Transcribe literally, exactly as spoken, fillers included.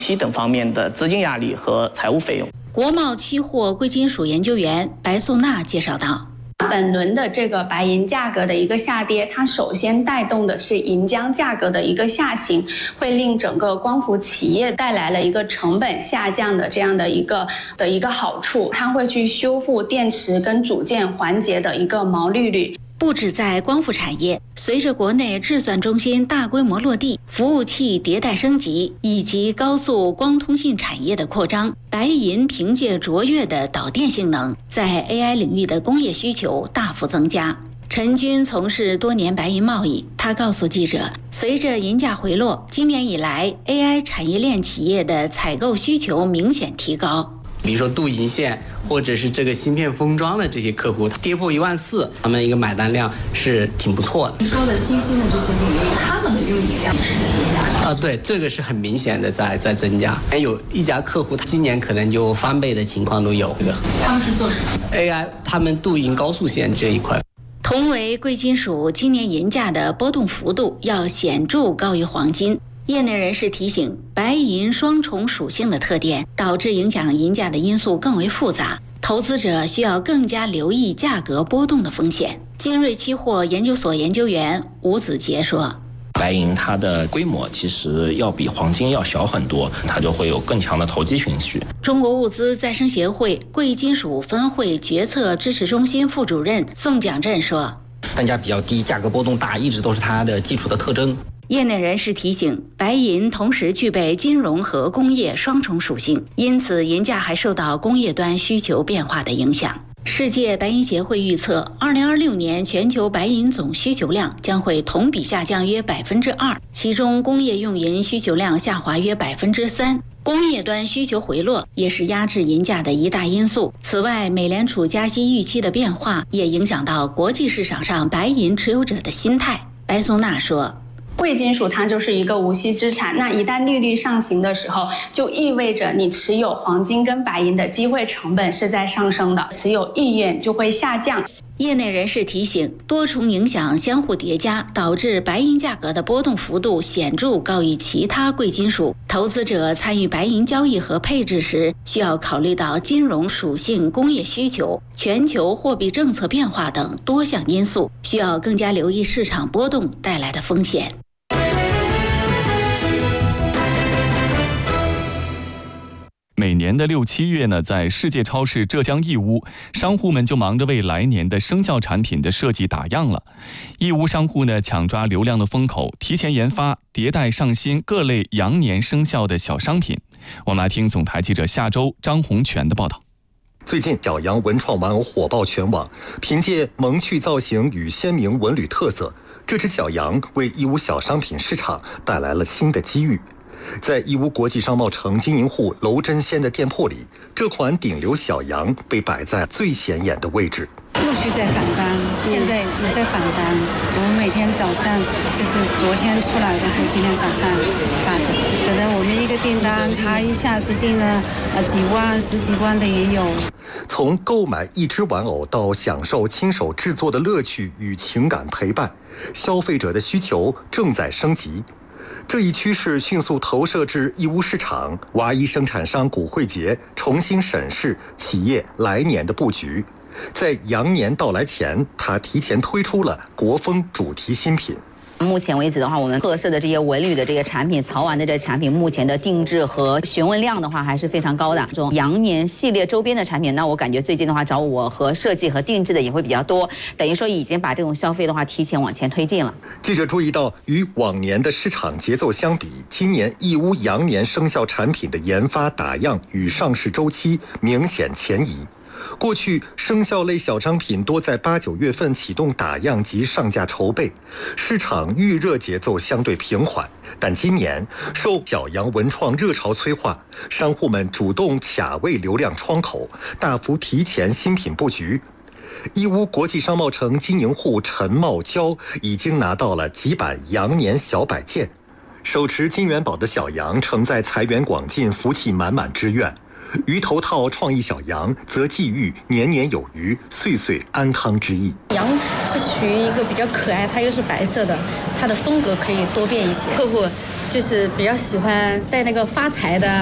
期等方面的资金压力和财务费用。 国贸期货贵金属研究员白颂娜介绍道。 本轮的这个白银价格的一个下跌，它首先带动的是银浆价格的一个下行，会令整个光伏企业带来了一个成本下降的这样的一个的一个好处，它会去修复电池跟组件环节的一个毛利率。 不止在光伏产业，随着国内制算中心大规模落地、服务器迭代升级以及高速光通信产业的扩张，白银凭借卓越的导电性能，在 A I 领域的工业需求大幅增加。陈军从事多年白银贸易，他告诉记者，随着银价回落，今年以来 A I 产业链企业的采购需求明显提高。 比如说镀银线或者是这个芯片封装的这些客户，跌破一万四，他们一个买单量是挺不错的。 你说的新兴的这些领域，他们的用银量是在增加的啊，对，这个是很明显的在在增加。有一家客户，他今年可能就翻倍的情况都有。这个他们是做什么的 ？A I， 他们镀银高速线这一块。 同为贵金属，今年银价的波动幅度要显著高于黄金。业内人士提醒，白银双重属性的特点导致影响银价的因素更为复杂，投资者需要更加留意价格波动的风险。金瑞期货研究所研究员吴子杰说， 白银它的规模其实要比黄金要小很多，它就会有更强的投机情绪。 中国物资再生协会贵金属分会决策支持中心副主任宋蒋振说， 单价比较低，价格波动大，一直都是它的基础的特征。 业内人士提醒，白银同时具备金融和工业双重属性，因此银价还受到工业端需求变化的影响。世界白银协会预测，二零二六年全球白银总需求量将会同比下降约百分之二，其中工业用银需求量下滑约百分之三。工业端需求回落也是压制银价的一大因素。此外，美联储加息预期的变化也影响到国际市场上白银持有者的心态。白颂娜说， 贵金属它就是一个无息资产，那一旦利率上行的时候，就意味着你持有黄金跟白银的机会成本是在上升的，持有意愿就会下降。 业内人士提醒，多重影响相互叠加，导致白银价格的波动幅度显著高于其他贵金属。投资者参与白银交易和配置时，需要考虑到金融属性、工业需求、全球货币政策变化等多项因素，需要更加留意市场波动带来的风险。 每年的六七月呢，在世界超市浙江义乌，商户们就忙着为来年的生肖产品的设计打样了。义乌商户呢，抢抓流量的风口，提前研发、迭代上新各类羊年生肖的小商品。我们来听总台记者夏周、张洪全的报道。 最近，小羊文创玩偶火爆全网，凭借萌趣造型与鲜明纹理特色，这只小羊为义乌小商品市场带来了新的机遇。在义乌国际商贸城经营户娄真仙的店铺里，这款顶流小羊被摆在最显眼的位置。 陆续在返单，现在也在返单。我们每天早上就是昨天出来的和今天早上发走。可能我们一个订单，他一下子订了呃几万、十几万的也有。 从购买一只玩偶到享受亲手制作的乐趣与情感陪伴，消费者的需求正在升级。这一趋势迅速投射至义乌市场，娃衣生产商古汇杰重新审视企业来年的布局。在羊年到来前，他提前推出了国风主题新品。 目前为止的话，我们特色的这些纹理的这个产品、潮玩的这个产品，目前的定制和询问量的话还是非常高的。这种羊年系列周边的产品，那我感觉最近的话找我和设计和定制的也会比较多，等于说已经把这种消费的话提前往前推进了。 记者注意到，与往年的市场节奏相比，今年义乌羊年生肖产品的研发、打样与上市周期明显前移。过去生肖类小商品多在八九月份启动打样及上架筹备，市场预热节奏相对平缓。但今年受小羊文创热潮催化，商户们主动卡位流量窗口，大幅提前新品布局。义乌国际商贸城经营户陈茂娇已经拿到了几版羊年小摆件，手持金元宝的小羊承载财源广进、福气满满之愿。鱼头套创意小羊则寄予年年有余、岁岁安康之意。 羊是属于一个比较可爱，它又是白色的，它的风格可以多变一些。客户就是比较喜欢带那个发财的